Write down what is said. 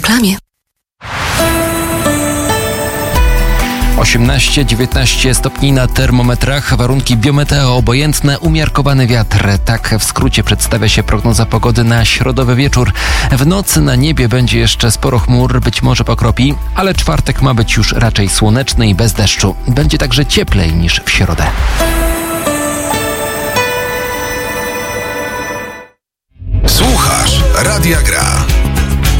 reklamie. 18-19 stopni na termometrach, warunki biometeo obojętne, umiarkowany wiatr. Tak w skrócie przedstawia się prognoza pogody na środowy wieczór. W nocy na niebie będzie jeszcze sporo chmur, być może pokropi, ale czwartek ma być już raczej słoneczny i bez deszczu. Będzie także cieplej niż w środę. Słuchasz Radia Gra.